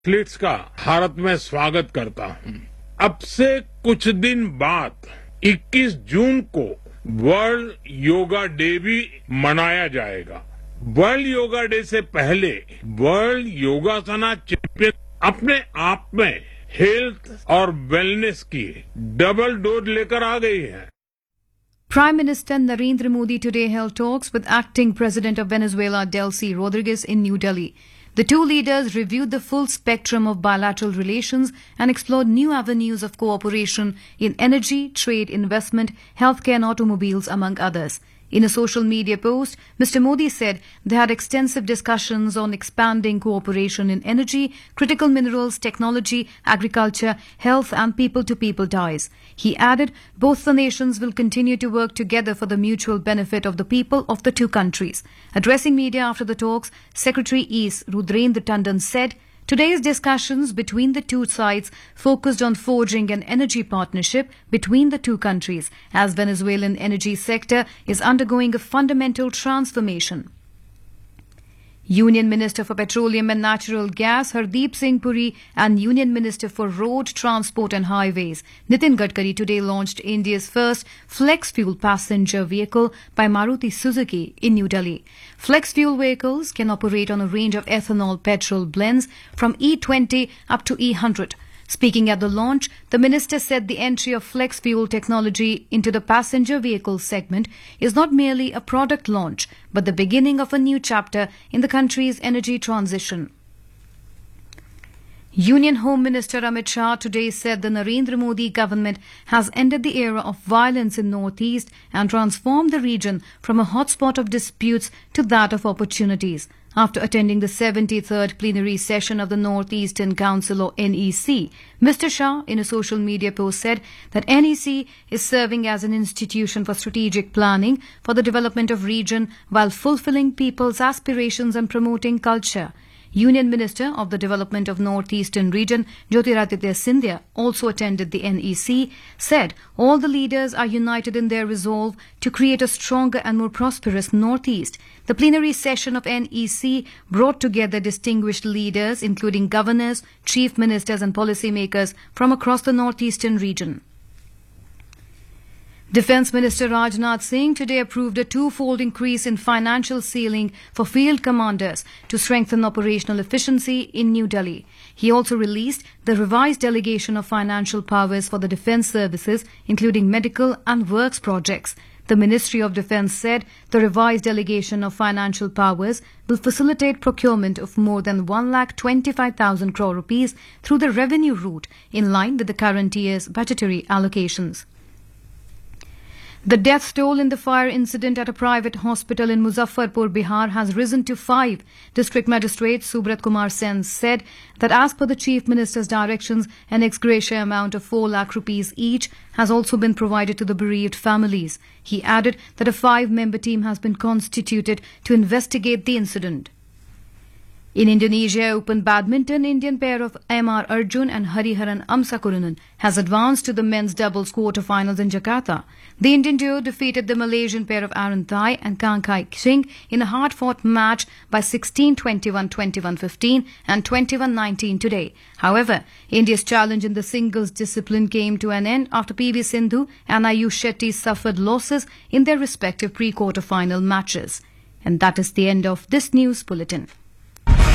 Athletes का भारत में स्वागत करता हूं। अब से कुछ दिन बाद 21 जून को वर्ल्ड योगा डे भी मनाया जाएगा। वर्ल्ड योगा डे से पहले वर्ल्ड योगासना चैंपियन अपने आप में हेल्थ और वेलनेस की डबल डोज लेकर आ गई है। Prime Minister Narendra Modi today held talks with acting President of Venezuela, Delcy Rodriguez, in New Delhi. The two leaders reviewed the full spectrum of bilateral relations and explored new avenues of cooperation in energy, trade, investment, healthcare and automobiles, among others. In a social media post, Mr. Modi said they had extensive discussions on expanding cooperation in energy, critical minerals, technology, agriculture, health and people-to-people ties. He added both the nations will continue to work together for the mutual benefit of the people of the two countries. Addressing media after the talks, Secretary East Rudrendra Tandon said, today's discussions between the two sides focused on forging an energy partnership between the two countries as Venezuelan energy sector is undergoing a fundamental transformation. Union Minister for Petroleum and Natural Gas Hardeep Singh Puri and Union Minister for Road Transport and Highways Nitin Gadkari today launched India's first flex fuel passenger vehicle by Maruti Suzuki in New Delhi. Flex fuel vehicles can operate on a range of ethanol petrol blends from E20 up to E100. Speaking at the launch, the minister said the entry of flex fuel technology into the passenger vehicle segment is not merely a product launch, but the beginning of a new chapter in the country's energy transition. Union Home Minister Amit Shah today said the Narendra Modi government has ended the era of violence in Northeast and transformed the region from a hotspot of disputes to that of opportunities. After attending the 73rd plenary session of the North Eastern Council or NEC, Mr. Shah in a social media post said that NEC is serving as an institution for strategic planning for the development of region while fulfilling people's aspirations and promoting culture. Union Minister of the Development of Northeastern Region, Jyotiraditya Scindia, also attended the NEC, said all the leaders are united in their resolve to create a stronger and more prosperous Northeast. The plenary session of NEC brought together distinguished leaders, including governors, chief ministers and policymakers from across the Northeastern region. Defence Minister Rajnath Singh today approved a twofold increase in financial ceiling for field commanders to strengthen operational efficiency in New Delhi. He also released the revised delegation of financial powers for the defence services, including medical and works projects. The Ministry of Defence said the revised delegation of financial powers will facilitate procurement of more than 1,25,000 crore rupees through the revenue route in line with the current year's budgetary allocations. The death toll in the fire incident at a private hospital in Muzaffarpur, Bihar has risen to 5. District Magistrate Subrat Kumar Sen said that as per the Chief Minister's directions, an ex gratia amount of 4 lakh rupees each has also been provided to the bereaved families. He added that a 5-member team has been constituted to investigate the incident. In Indonesia Open Badminton, Indian pair of M.R. Arjun and Hariharan Amsakurunan has advanced to the men's doubles quarter-finals in Jakarta. The Indian duo defeated the Malaysian pair of Aaron Thai and Kang Kai Singh in a hard-fought match by 16-21, 21-15 and 21-19 today. However, India's challenge in the singles discipline came to an end after PV Sindhu and Ayush Shetty suffered losses in their respective pre-quarter-final matches. And that is the end of this news bulletin.